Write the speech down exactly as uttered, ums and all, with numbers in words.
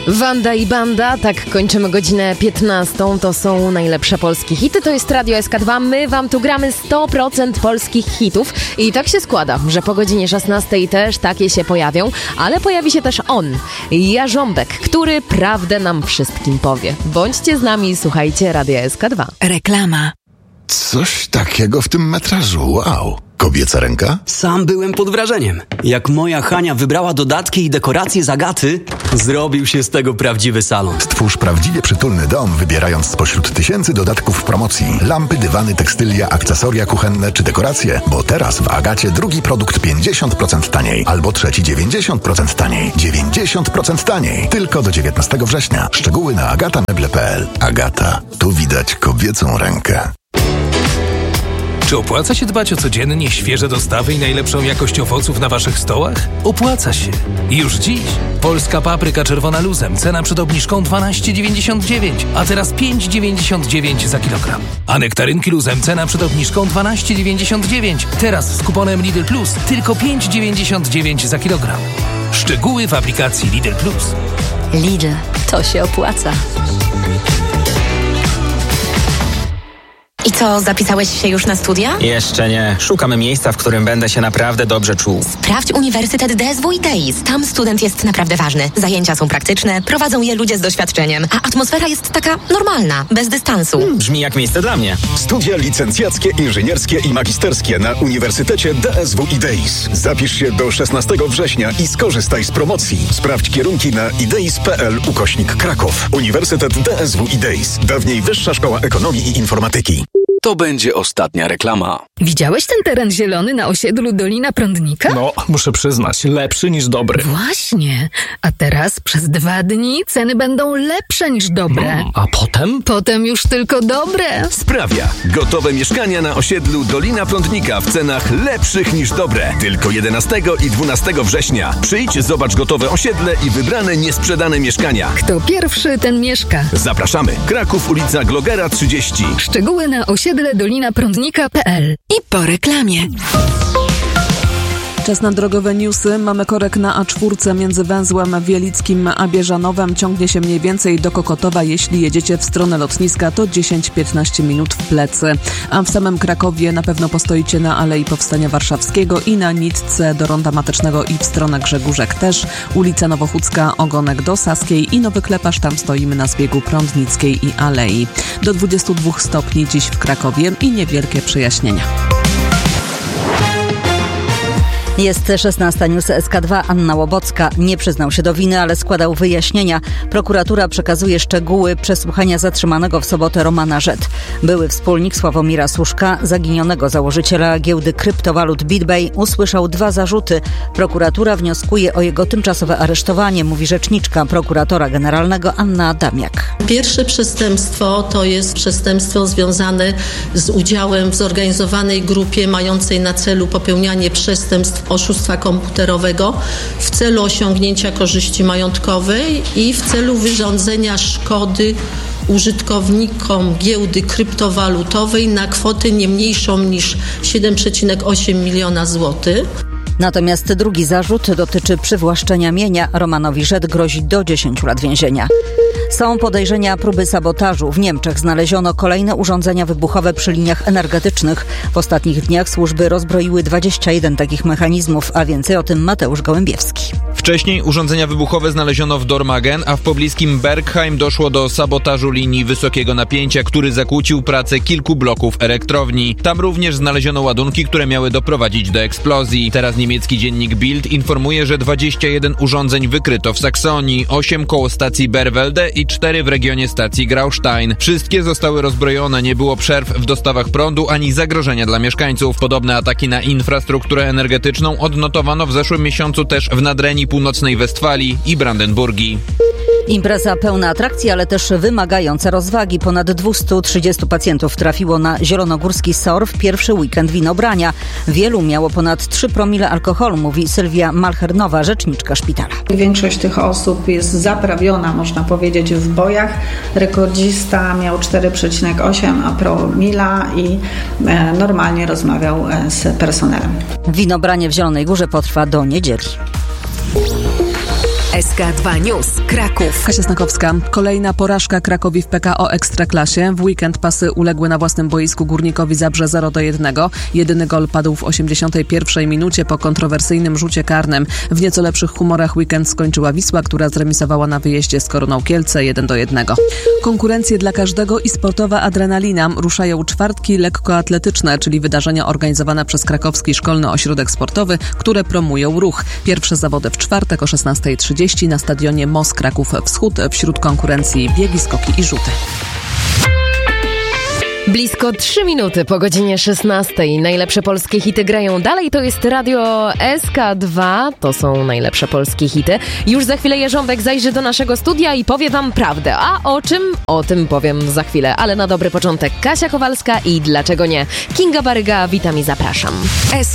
Wanda i Banda, tak kończymy godzinę piętnastą. To są najlepsze polskie hity. To jest Radio S K dwa. My wam tu gramy sto procent polskich hitów. I tak się składa, że po godzinie szesnastej też takie się pojawią. Ale pojawi się też on, Jarząbek, który prawdę nam wszystkim powie. Bądźcie z nami i słuchajcie Radia S K dwa. Reklama. Coś takiego w tym metrażu. Wow. Kobieca ręka? Sam byłem pod wrażeniem. Jak moja Hania wybrała dodatki i dekoracje z Agaty, zrobił się z tego prawdziwy salon. Stwórz prawdziwie przytulny dom, wybierając spośród tysięcy dodatków w promocji. Lampy, dywany, tekstylia, akcesoria kuchenne czy dekoracje. Bo teraz w Agacie drugi produkt pięćdziesiąt procent taniej. Albo trzeci dziewięćdziesiąt procent taniej. dziewięćdziesiąt procent taniej. Tylko do dziewiętnastego września. Szczegóły na agata meble kropka p l. Agata. Tu widać kobiecą rękę. Czy opłaca się dbać o codziennie świeże dostawy i najlepszą jakość owoców na waszych stołach? Opłaca się. Już dziś. Polska papryka czerwona luzem. Cena przed obniżką dwanaście dziewięćdziesiąt dziewięć, a teraz pięć dziewięćdziesiąt dziewięć za kilogram. A nektarynki luzem. Cena przed obniżką dwanaście dziewięćdziesiąt dziewięć. Teraz z kuponem Lidl Plus tylko pięć dziewięćdziesiąt dziewięć za kilogram. Szczegóły w aplikacji Lidl Plus. Lidl, to się opłaca. I co, zapisałeś się już na studia? Jeszcze nie. Szukamy miejsca, w którym będę się naprawdę dobrze czuł. Sprawdź Uniwersytet D S W i D I S. Tam student jest naprawdę ważny. Zajęcia są praktyczne, prowadzą je ludzie z doświadczeniem, a atmosfera jest taka normalna, bez dystansu. Hmm, brzmi jak miejsce dla mnie. Studia licencjackie, inżynierskie i magisterskie na Uniwersytecie D S W i D I S. Zapisz się do szesnastego września i skorzystaj z promocji. Sprawdź kierunki na ideis.pl ukośnik Kraków. Uniwersytet D S W i D I S. Dawniej Wyższa Szkoła Ekonomii i Informatyki. To będzie ostatnia reklama. Widziałeś ten teren zielony na osiedlu Dolina Prądnika? No, muszę przyznać, lepszy niż dobry. Właśnie. A teraz przez dwa dni ceny będą lepsze niż dobre. No, a potem? Potem już tylko dobre. Sprawia. Gotowe mieszkania na osiedlu Dolina Prądnika w cenach lepszych niż dobre. Tylko jedenastego i dwunastego września. Przyjdź, zobacz gotowe osiedle i wybrane niesprzedane mieszkania. Kto pierwszy, ten mieszka. Zapraszamy. Kraków, ulica Glogera trzydzieści. Szczegóły na osiedle dolina prądnika kropka p l. I po reklamie. Czas na drogowe newsy. Mamy korek na A cztery między węzłem Wielickim a Bieżanowem. Ciągnie się mniej więcej do Kokotowa. Jeśli jedziecie w stronę lotniska, to dziesięć do piętnastu minut w plecy. A w samym Krakowie na pewno postoicie na Alei Powstania Warszawskiego i na nitce do Ronda Matecznego i w stronę Grzegórzek też. Ulica Nowochódzka, ogonek do Saskiej i Nowy Kleparz. Tam stoimy na zbiegu Prądnickiej i Alei. Do dwudziestu dwóch stopni dziś w Krakowie i niewielkie przejaśnienia. Jest szesnasta, news S K dwa. Anna Łobocka. Nie przyznał się do winy, ale składał wyjaśnienia. Prokuratura przekazuje szczegóły przesłuchania zatrzymanego w sobotę Romana Rzet. Były wspólnik Sławomira Suszka, zaginionego założyciela giełdy kryptowalut BitBay, usłyszał dwa zarzuty. Prokuratura wnioskuje o jego tymczasowe aresztowanie, mówi rzeczniczka prokuratora generalnego Anna Adamiak. Pierwsze przestępstwo to jest przestępstwo związane z udziałem w zorganizowanej grupie mającej na celu popełnianie przestępstw oszustwa komputerowego w celu osiągnięcia korzyści majątkowej i w celu wyrządzenia szkody użytkownikom giełdy kryptowalutowej na kwotę nie mniejszą niż siedem przecinek osiem miliona złotych. Natomiast drugi zarzut dotyczy przywłaszczenia mienia. Romanowi Rzet grozi do dziesięciu lat więzienia. Są podejrzenia próby sabotażu. W Niemczech znaleziono kolejne urządzenia wybuchowe przy liniach energetycznych. W ostatnich dniach służby rozbroiły dwadzieścia jeden takich mechanizmów, a więcej o tym Mateusz Gołębiewski. Wcześniej urządzenia wybuchowe znaleziono w Dormagen, a w pobliskim Bergheim doszło do sabotażu linii wysokiego napięcia, który zakłócił pracę kilku bloków elektrowni. Tam również znaleziono ładunki, które miały doprowadzić do eksplozji. Teraz niemiecki dziennik Bild informuje, że dwadzieścia jeden urządzeń wykryto w Saksonii, osiem koło stacji Berwelde i cztery w regionie stacji Graustein. Wszystkie zostały rozbrojone, nie było przerw w dostawach prądu ani zagrożenia dla mieszkańców. Podobne ataki na infrastrukturę energetyczną odnotowano w zeszłym miesiącu też w Nadrenii Północnej Westfalii i Brandenburgii. Impreza pełna atrakcji, ale też wymagająca rozwagi. Ponad dwieście trzydzieści pacjentów trafiło na zielonogórski S O R w pierwszy weekend winobrania. Wielu miało ponad trzy promile alkoholu, mówi Sylwia Malchernowa, rzeczniczka szpitala. Większość tych osób jest zaprawiona, można powiedzieć, w bojach. Rekordzista miał cztery przecinek osiem promila i e, normalnie rozmawiał z personelem. Winobranie w Zielonej Górze potrwa do niedzieli. S K dwa News, Kraków. Kasia Snakowska. Kolejna porażka Krakowi w P K O Ekstraklasie. W weekend pasy uległy na własnym boisku Górnikowi Zabrze zero do jednego. Jedyny gol padł w osiemdziesiątej pierwszej minucie po kontrowersyjnym rzucie karnym. W nieco lepszych humorach weekend skończyła Wisła, która zremisowała na wyjeździe z Koroną Kielce jeden do jednego. Konkurencje dla każdego i sportowa adrenalina. Ruszają czwartki lekkoatletyczne, czyli wydarzenia organizowane przez Krakowski Szkolny Ośrodek Sportowy, które promują ruch. Pierwsze zawody w czwartek o szesnasta trzydzieści na stadionie M O S Kraków Wschód. Wśród konkurencji biegi, skoki i rzuty. Blisko trzy minuty po godzinie szesnastej. Najlepsze polskie hity grają dalej. To jest radio S K dwa. To są najlepsze polskie hity. Już za chwilę Jerząbek zajrzy do naszego studia i powie wam prawdę. A o czym? O tym powiem za chwilę. Ale na dobry początek Kasia Kowalska i dlaczego nie? Kinga Baryga, witam i zapraszam.